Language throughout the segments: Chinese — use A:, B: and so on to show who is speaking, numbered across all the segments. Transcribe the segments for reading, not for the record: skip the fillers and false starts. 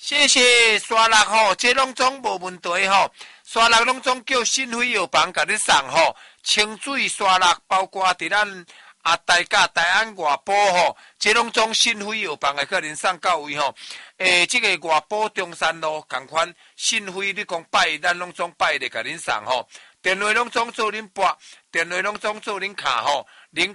A: 谢谢刷六吼，这拢总无问题吼。刷六拢总叫新辉药房甲你送吼，清水刷六包括伫咱大甲大安外埔吼，这拢总新辉药房会甲恁送到位吼。这个外埔中山路共款新辉，你讲拜咱拢总拜咧甲恁送吼。电话拢总做恁拨，电话拢总做恁卡吼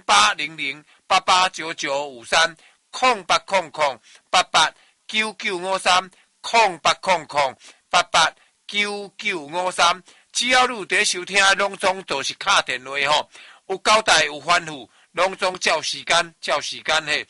A: ，0800889953，0800889953，只要你有在收听，拢总都是卡电话吼，有交代有吩咐，拢总照时间嘿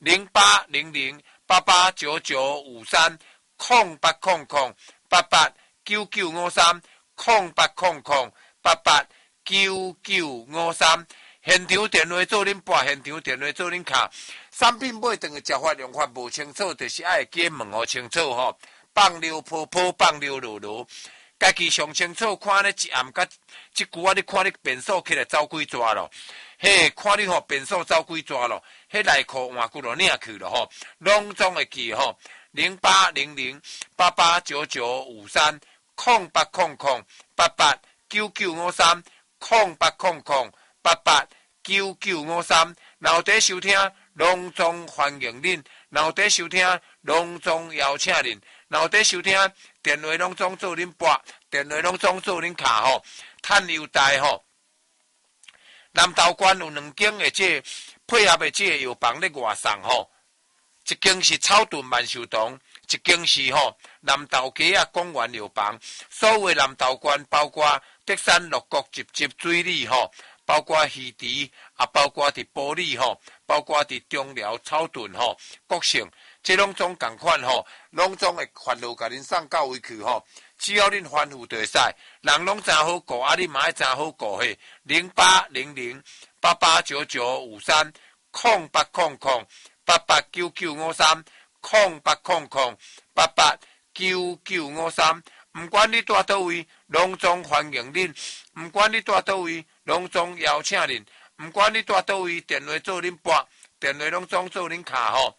A: ，0800889953，0800889953，现场电话做恁拨，现场电话做恁卡。产品买顿个食法用法无清楚，就是爱记问好清楚吼。放溜泡泡，放溜落落，家己上清楚。看咧一暗甲即句啊，你看你变数起来走几抓咯？嘿，看你吼变数走几抓咯？迄内裤换骨就领去咯吼，拢总会记吼。0800889953，0800889953，然后在收听。隆重欢迎恁，然后在收听，隆重邀请恁，然后在收听，电话隆重做恁拨，电话隆重做恁卡吼，趁优待吼。南投县有2间的这配合的这个药房咧外送吼，一间是草屯万寿堂，一间是吼南投街啊公园药房。所有的南投县包括德山、鹿谷、集水里吼。包括鱼池啊，包括伫埔里吼，包括伫中寮、草屯吼、国姓，这拢总共款吼，拢总会番号甲恁送到位去吼。只要恁番号就会使，人拢真好顾，啊，你嘛爱真好顾嘿。0800889953，0800889953，唔管你住倒位，拢总欢迎恁；唔管你住倒位。拢总邀请恁，唔管你住倒位，电话做恁拨，电话拢总做恁卡吼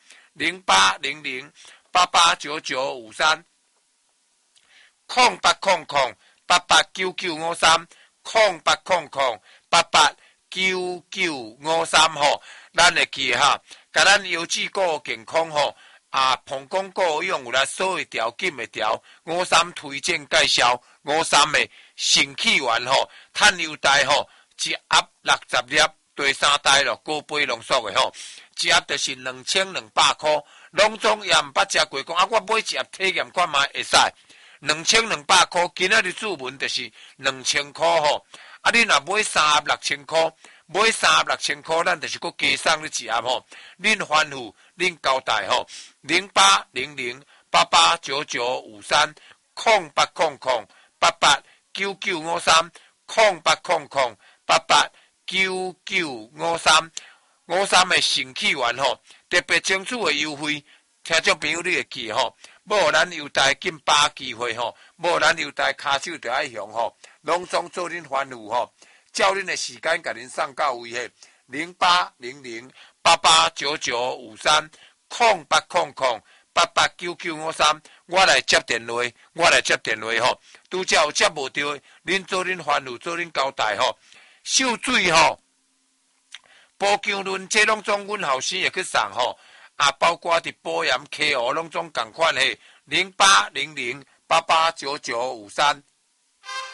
A: ，0800889953，0800889953吼，咱会记哈，甲咱腰子骨健康吼。膀胱骨用有啦，所谓条紧的条，53推荐介绍，53的肾气丸吼，趁优待吼，一盒60粒，对3袋咯，高杯浓缩的吼，一盒就是2200块，拢总也唔捌食过，讲我买一盒体验看卖会使，2200块，今仔日注文就是2000块吼，你若买3盒6000块。买3盒6000块，咱就是搁加送你一盒吼。恁吩咐，恁交代吼，0800889953，0800889953，的肾气丸吼，特别清楚的优惠，听众朋友你会记吼。无咱优待紧把机会吼，无咱优待卡手就爱用吼，拢总做恁吩咐吼。照恁的时间，甲恁送到位嘿，0800889953，0800889953，我来接电话，吼。拄则有接无到，恁做恁吩咐，做恁交代吼。秀水吼，保强论这拢总阮后生会去送吼，包括伫保盐、KO 拢总共款嘿，0800889953。